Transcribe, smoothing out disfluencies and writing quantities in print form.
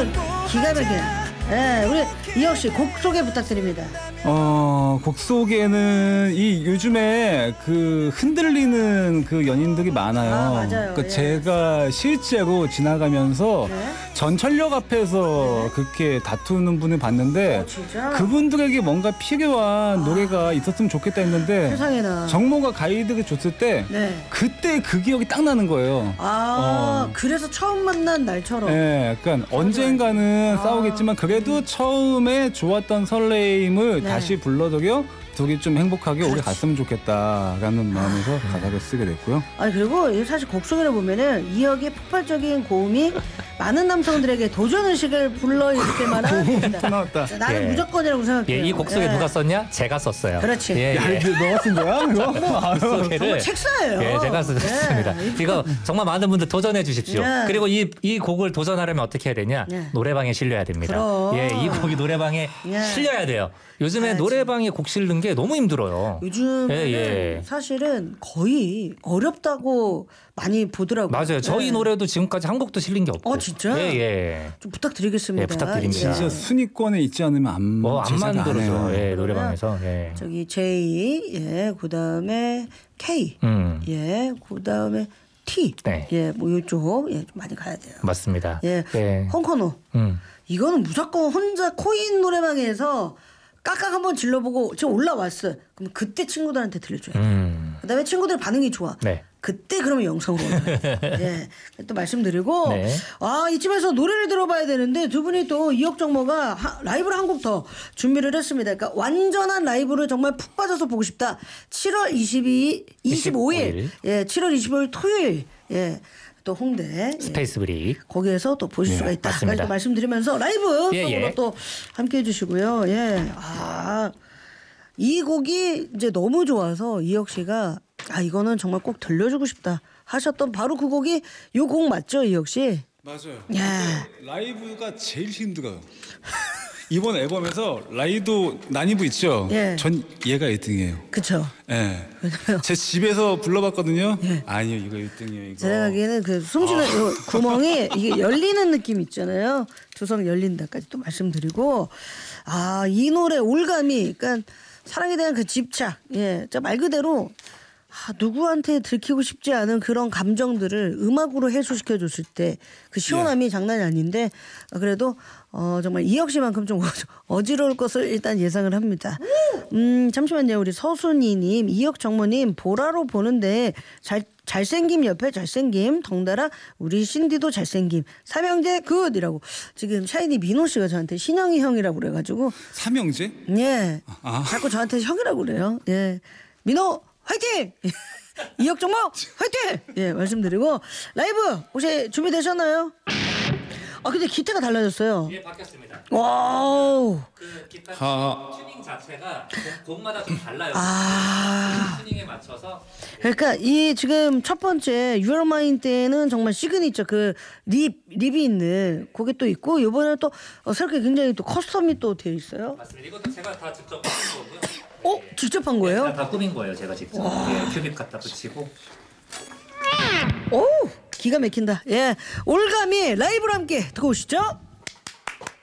완전 기가 막혀요. 예, 우리 이혁 씨 곡 소개 부탁드립니다. 곡 속에는 이 요즘에 그 흔들리는 그 연인들이 많아요. 맞아요. 그 예. 제가 실제로 지나가면서 네. 전철역 앞에서 그렇게 다투는 분을 봤는데 진짜? 그분들에게 뭔가 필요한 노래가 있었으면 좋겠다 했는데 세상에나. 정모가 가이드를 줬을 때 네. 그때 그 기억이 딱 나는 거예요. 그래서 처음 만난 날처럼. 네, 그러니까 언젠가는 싸우겠지만 그래도 처음에 좋았던 설레임을 네. 다시 불러들여 둘이 좀 행복하게 오래 갔으면 좋겠다라는 마음에서 가사를 쓰게 됐고요. 아니 그리고 사실 곡 소개를 보면은 이혁의 폭발적인 고음이 많은 남성들에게 도전의식을 불러일으킬 만한 곡이다. 나왔다. 나는 예. 무조건이라고 생각해요. 이 곡 속에 예. 누가 썼냐? 제가 썼어요. 그렇지. 예, 야, 예. 이거 너가 쓴 거야? 이거? 곡 소개를 정말 책사예요. 예, 제가 썼습니다. 예. 이거 정말 많은 분들 도전해 주십시오. 예. 그리고 이 곡을 도전하려면 어떻게 해야 되냐? 예. 노래방에 실려야 됩니다. 그럼. 예, 이 곡이 노래방에 예. 실려야 돼요. 요즘에 가야지. 노래방에 곡 실는 게 너무 힘들어요. 요즘은 예, 예. 사실은 거의 어렵다고 많이 보더라고요. 맞아요. 저희 예. 노래도 지금까지 한 곡도 실린 게 없고. 진짜? 예, 예. 좀 부탁드리겠습니다. 예, 부탁드립니다. 진짜 순위권에 있지 않으면 안 안 제작 안 만들어져. 해요. 예, 노래방에서. 예. 저기 J, 예, 그다음에 K, 예, 그다음에 T, 네. 예, 뭐 이쪽 예, 좀 많이 가야 돼요. 맞습니다. 예, 예. 홍코노. 이거는 무조건 혼자 코인 노래방에서 깍깍 한번 질러보고 지금 올라왔어. 그럼 그때 친구들한테 들려줘요. 그다음에 친구들 반응이 좋아. 네. 그때 그러면 영상으로 올라가요. 예, 또 말씀드리고 네. 이쯤에서 노래를 들어봐야 되는데 두 분이 또 이혁 정모가 라이브를 한 곡 더 준비를 했습니다. 그러니까 완전한 라이브를 정말 푹 빠져서 보고 싶다. 7월 25일, 예, 7월 25일 토요일, 예. 또 홍대 스페이스 브릭. 거기에서 또 보실 수가 있다. 맞습니다. 또 말씀드리면서 라이브 예, 속으로 예. 또 함께 해주시고요. 예, 이 곡이 이제 너무 좋아서 이혁 씨가 이거는 정말 꼭 들려주고 싶다 하셨던 바로 그 곡이 요 곡 맞죠, 이혁 씨? 맞아요. 야. 라이브가 제일 힘들어요. 이번 앨범에서 라이도 난이브 있죠? 예. 전 얘가 1등이에요. 그쵸. 예. 제 집에서 불러봤거든요. 아니요, 이거 1등이에요. 이거. 제가 가기에는 그 숨쉬는 요 구멍이 이게 열리는 느낌 있잖아요. 두성 열린다까지 또 말씀드리고 이 노래 올감이 그러니까 사랑에 대한 그 집착, 예, 말 그대로 누구한테 들키고 싶지 않은 그런 감정들을 음악으로 해소시켜 줬을 때 그 시원함이 장난이 아닌데 그래도 정말 이혁 씨만큼 좀 어지러울 것을 일단 예상을 합니다. 잠시만요. 우리 서순이님, 이혁 정모님 보라로 보는데 잘생김 옆에 잘생김, 덩달아 우리 신디도 잘생김, 삼형제 굿이라고 지금 샤이니 민호 씨가 저한테 신영이 형이라고 그래가지고 삼형제? 예, 자꾸 저한테 형이라고 그래요. 예, 민호 화이팅! 이혁 정모 화이팅! 예, 말씀드리고 라이브 혹시 준비되셨나요? 근데 기타가 달라졌어요. 예, 바뀌었습니다. 와우. 그 기타 튜닝 자체가 곡마다 좀 달라요. 튜닝에 맞춰서. 그러니까 이 지금 첫 번째 Your Mind 때는 정말 시그니처 그 립이 있는 그게 또 있고 이번에 또 새롭게 굉장히 또 커스텀이 또 되어 있어요. 맞습니다. 이것도 제가 다 직접 꾸민 거고요. 직접 한 거예요? 다 꾸민 거예요, 제가 직접. 예, 큐빅 갖다 붙이고. 오, 기가 막힌다. 예, 올가미 라이브로 함께 듣고 오시죠.